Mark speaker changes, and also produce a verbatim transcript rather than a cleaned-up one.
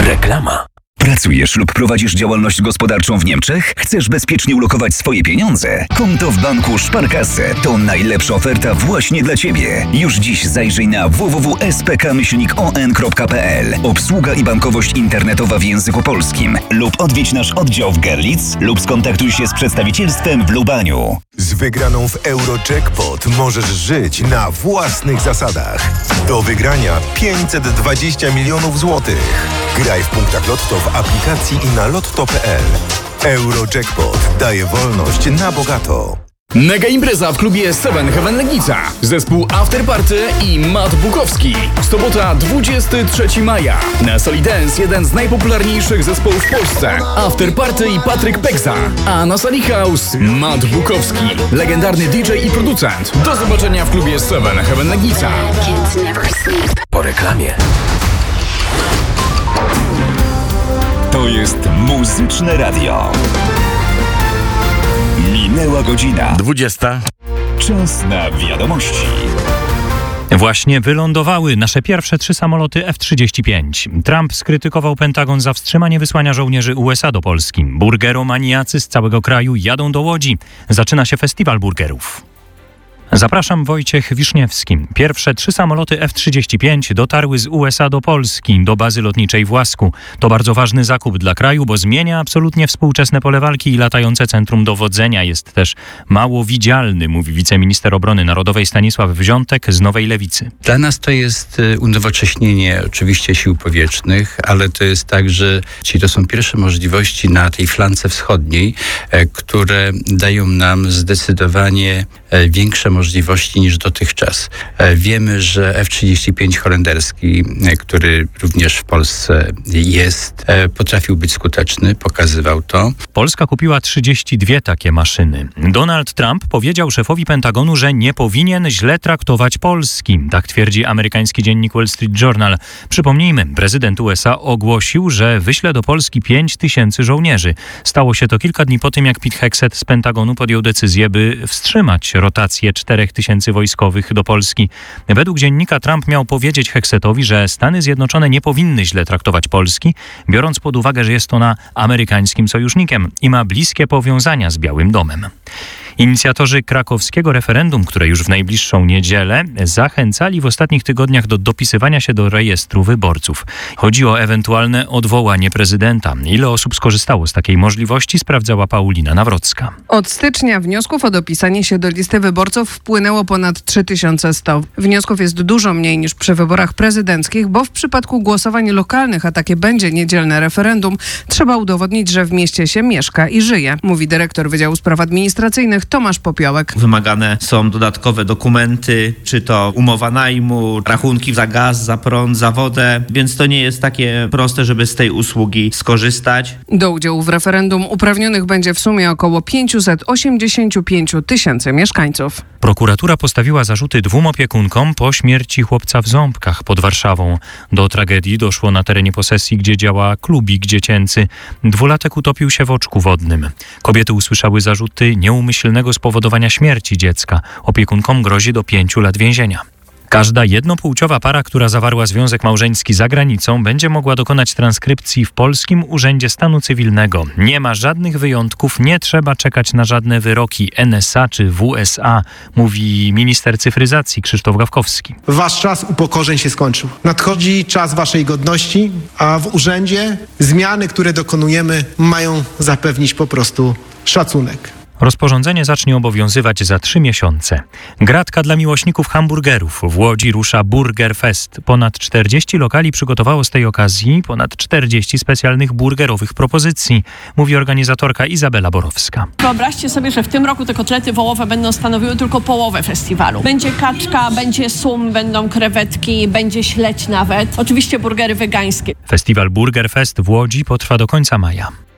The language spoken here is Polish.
Speaker 1: Reklama. Pracujesz lub prowadzisz działalność gospodarczą w Niemczech? Chcesz bezpiecznie ulokować swoje pieniądze? Konto w banku Sparkasse to najlepsza oferta właśnie dla Ciebie. Już dziś zajrzyj na w w w kropka s p k myślnik o n kropka p l. Obsługa i bankowość internetowa w języku polskim. Lub odwiedź nasz oddział w Görlitz lub skontaktuj się z przedstawicielstwem w Lubaniu.
Speaker 2: Z wygraną w Eurojackpot możesz żyć na własnych zasadach. Do wygrania pięćset dwadzieścia milionów złotych. Graj w punktach Lotto w aplikacji i na lotto kropka p l. Eurojackpot daje wolność na bogato.
Speaker 3: Mega impreza w klubie Seven Heaven Legnica. Zespół Afterparty i Matt Bukowski. Sobota dwudziestego trzeciego maja. Na sali Dance jeden z najpopularniejszych zespołów w Polsce. Afterparty i Patryk Peksa. A na sali House Matt Bukowski. Legendarny D J i producent. Do zobaczenia w klubie Seven Heaven Legnica.
Speaker 1: Po reklamie. To jest Muzyczne Radio. Minęła godzina.
Speaker 4: Dwudziesta.
Speaker 1: Czas na wiadomości.
Speaker 5: Właśnie wylądowały nasze pierwsze trzy samoloty F trzydzieści pięć. Trump skrytykował Pentagon za wstrzymanie wysłania żołnierzy U S A do Polski. Burgeromaniacy z całego kraju jadą do Łodzi. Zaczyna się festiwal burgerów. Zapraszam, Wojciech Wiszniewski. Pierwsze trzy samoloty F trzydzieści pięć dotarły z U S A do Polski, do bazy lotniczej w Łasku. To bardzo ważny zakup dla kraju, bo zmienia absolutnie współczesne pole walki i latające centrum dowodzenia. Jest też mało widzialny, mówi wiceminister obrony narodowej Stanisław Wziątek z Nowej Lewicy.
Speaker 6: Dla nas to jest unowocześnienie oczywiście sił powietrznych, ale to jest także, czyli to są pierwsze możliwości na tej flance wschodniej, które dają nam zdecydowanie większe możliwości niż dotychczas. Wiemy, że F trzydzieści pięć holenderski, który również w Polsce jest, potrafił być skuteczny, pokazywał to.
Speaker 5: Polska kupiła trzydzieści dwie takie maszyny. Donald Trump powiedział szefowi Pentagonu, że nie powinien źle traktować Polski. Tak twierdzi amerykański dziennik Wall Street Journal. Przypomnijmy, prezydent U S A ogłosił, że wyśle do Polski pięć tysięcy żołnierzy. Stało się to kilka dni po tym, jak Pete Hegseth z Pentagonu podjął decyzję, by wstrzymać rotację czterech tysięcy wojskowych do Polski. Według dziennika Trump miał powiedzieć Hegsethowi, że Stany Zjednoczone nie powinny źle traktować Polski, biorąc pod uwagę, że jest ona amerykańskim sojusznikiem i ma bliskie powiązania z Białym Domem. Inicjatorzy krakowskiego referendum, które już w najbliższą niedzielę, zachęcali w ostatnich tygodniach do dopisywania się do rejestru wyborców. Chodzi o ewentualne odwołanie prezydenta. Ile osób skorzystało z takiej możliwości, sprawdzała Paulina Nawrocka.
Speaker 7: Od stycznia wniosków o dopisanie się do listy wyborców wpłynęło ponad trzy tysiące sto. Wniosków jest dużo mniej niż przy wyborach prezydenckich, bo w przypadku głosowań lokalnych, a takie będzie niedzielne referendum, trzeba udowodnić, że w mieście się mieszka i żyje, mówi dyrektor Wydziału Spraw Administracyjnych Tomasz Popiołek.
Speaker 8: Wymagane są dodatkowe dokumenty, czy to umowa najmu, rachunki za gaz, za prąd, za wodę, więc to nie jest takie proste, żeby z tej usługi skorzystać.
Speaker 7: Do udziału w referendum uprawnionych będzie w sumie około pięćset osiemdziesiąt pięć tysięcy mieszkańców.
Speaker 5: Prokuratura postawiła zarzuty dwóm opiekunkom po śmierci chłopca w Ząbkach pod Warszawą. Do tragedii doszło na terenie posesji, gdzie działa klubik dziecięcy. Dwulatek utopił się w oczku wodnym. Kobiety usłyszały zarzuty nieumyślnego spowodowania śmierci dziecka. Opiekunkom grozi do pięciu lat więzienia. Każda jednopłciowa para, która zawarła związek małżeński za granicą, będzie mogła dokonać transkrypcji w Polskim Urzędzie Stanu Cywilnego. Nie ma żadnych wyjątków, nie trzeba czekać na żadne wyroki N S A czy W S A, mówi minister cyfryzacji Krzysztof Gawkowski.
Speaker 9: Wasz czas upokorzeń się skończył. Nadchodzi czas waszej godności, a w urzędzie zmiany, które dokonujemy, mają zapewnić po prostu szacunek.
Speaker 5: Rozporządzenie zacznie obowiązywać za trzy miesiące. Gratka dla miłośników hamburgerów. W Łodzi rusza Burger Fest. Ponad czterdzieści lokali przygotowało z tej okazji ponad czterdzieści specjalnych burgerowych propozycji, mówi organizatorka Izabela Borowska.
Speaker 10: Wyobraźcie sobie, że w tym roku te kotlety wołowe będą stanowiły tylko połowę festiwalu. Będzie kaczka, będzie sum, będą krewetki, będzie śledź nawet. Oczywiście burgery wegańskie.
Speaker 5: Festiwal Burger Fest w Łodzi potrwa do końca maja.